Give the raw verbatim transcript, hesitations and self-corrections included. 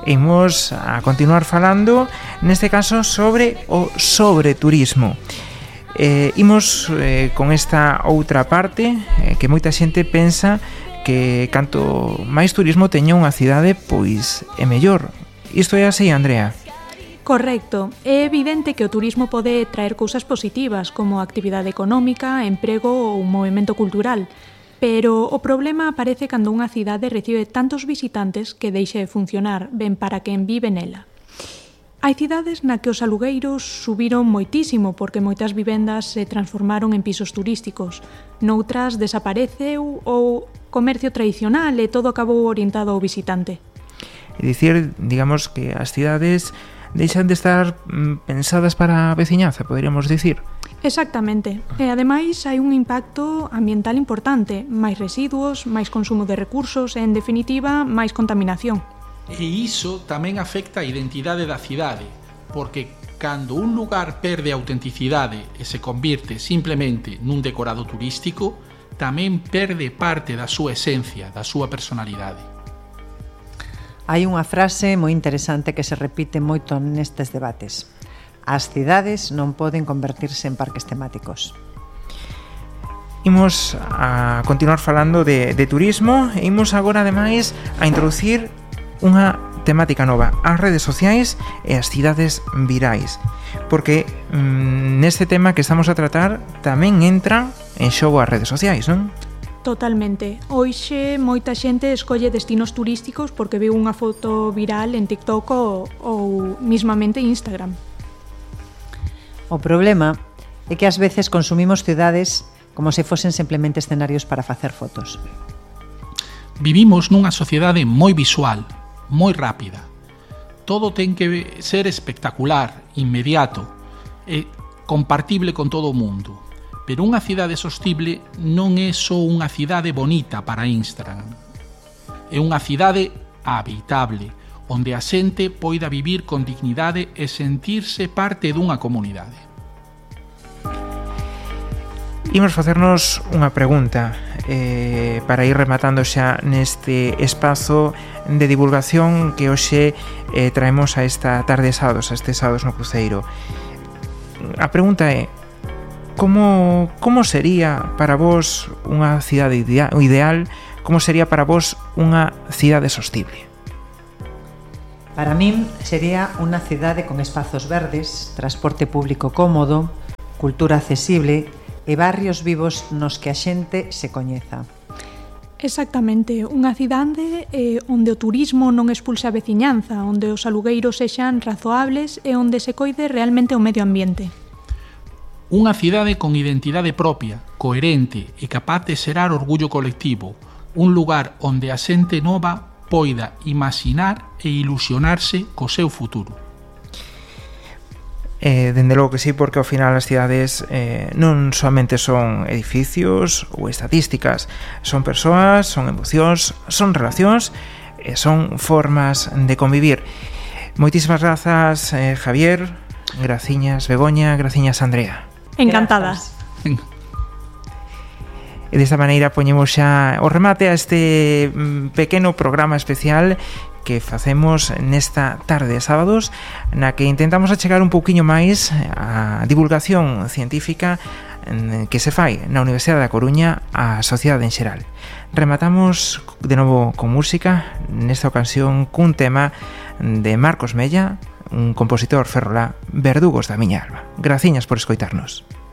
E imos a continuar falando, neste caso, sobre o sobreturismo. Eh, imos eh, con esta outra parte eh, que moita xente pensa que canto máis turismo teña unha cidade, pois é mellor. Isto é así, Andrea? Correcto. É evidente que o turismo pode traer cousas positivas como actividade económica, emprego ou movimento cultural, pero o problema aparece cando unha cidade recibe tantos visitantes que deixe de funcionar ben para quen vive nela. Hai cidades na que os alugueiros subiron moitísimo porque moitas vivendas se transformaron en pisos turísticos. Noutras desapareceu o comercio tradicional e todo acabou orientado ao visitante. É dicir, digamos que as cidades deixan de estar pensadas para a veciñanza, poderíamos dicir. Exactamente. E ademais hai un impacto ambiental importante, máis residuos, máis consumo de recursos e, en definitiva, máis contaminación. E iso tamén afecta a identidade da cidade, porque cando un lugar perde autenticidade e se convirte simplemente nun decorado turístico, tamén perde parte da súa esencia, da súa personalidade. Hai unha frase moi interesante que se repite moito nestes debates. As cidades non poden convertirse en parques temáticos. Imos a continuar falando de, de turismo e imos agora, ademais, a introducir unha temática nova, as redes sociais e as cidades virais. Porque mmm, neste tema que estamos a tratar tamén entra en xogo as redes sociais, non? Totalmente. Hoxe moita xente escolle destinos turísticos porque viu unha foto viral en TikTok ou, ou mismamente Instagram. O problema é que ás veces consumimos cidades como se fosen simplemente escenarios para facer fotos. Vivimos nunha sociedade moi visual, moi rápida. Todo ten que ser espectacular, inmediato e compartible con todo o mundo. Pero unha cidade sostible non é só unha cidade bonita para Instagram. É unha cidade habitable, onde a xente poida vivir con dignidade e sentirse parte dunha comunidade. Imos facernos unha pregunta eh, para ir rematando xa neste espazo de divulgación que hoxe eh, traemos a esta tarde de sábados, a este sábados no cruceiro. A pregunta é: Como, como sería para vos unha cidade idea, ideal? Como sería para vos unha cidade sostible? Para min sería unha cidade con espazos verdes, transporte público cómodo, cultura accesible e barrios vivos nos que a xente se coñeza. Exactamente, unha cidade eh, onde o turismo non expulse a veciñanza, onde os alugueiros sexan razoables e onde se coide realmente o medio ambiente. Unha cidade con identidade propia, coherente e capaz de xerar orgullo colectivo, un lugar onde a xente nova poida imaginar e ilusionarse co seu futuro. Eh, dende logo que sí, porque ao final as cidades eh, non somente son edificios ou estatísticas, son persoas, son emocións, son relacións e son formas de convivir. Moitísimas grazas, eh, Javier, graciñas Begoña, graciñas Andrea. Encantada. E desta maneira poñemos xa o remate a este pequeno programa especial que facemos nesta tarde de sábados, na que intentamos achegar un pouquiño máis a divulgación científica que se fai na Universidade da Coruña á sociedade en xeral. Rematamos de novo con música, nesta ocasión cun tema de Marcos Mella, un compositor ferrolá, Verdugos da miña alma. Graciñas por escoitarnos.